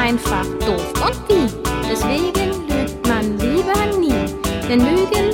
einfach doof und die. Deswegen lügt man lieber nie, denn Lügen